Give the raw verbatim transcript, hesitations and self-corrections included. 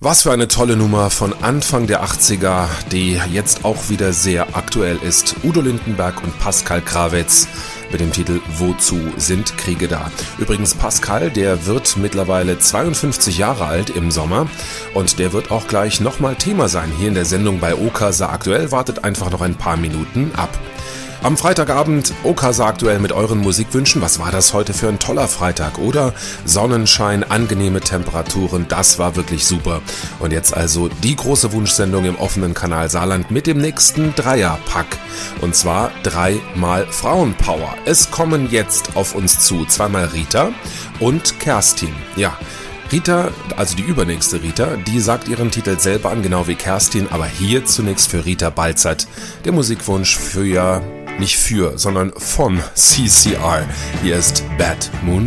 Was für eine tolle Nummer von Anfang der achtziger, die jetzt auch wieder sehr aktuell ist. Udo Lindenberg und Pascal Krawietz mit dem Titel Wozu sind Kriege da? Übrigens Pascal, der wird mittlerweile zweiundfünfzig Jahre alt im Sommer und der wird auch gleich nochmal Thema sein hier in der Sendung bei Okasa aktuell. Wartet einfach noch ein paar Minuten ab. Am Freitagabend Okasa aktuell mit euren Musikwünschen. Was war das heute für ein toller Freitag, oder? Sonnenschein, angenehme Temperaturen, das war wirklich super. Und jetzt also die große Wunschsendung im offenen Kanal Saarland mit dem nächsten Dreierpack. Und zwar dreimal Frauenpower. Es kommen jetzt auf uns zu zweimal Rita und Kerstin. Ja, Rita, also die übernächste Rita, die sagt ihren Titel selber an, genau wie Kerstin, aber hier zunächst für Rita Balzert der Musikwunsch für ja, nicht für, sondern von C C R. Hier ist Bad Moon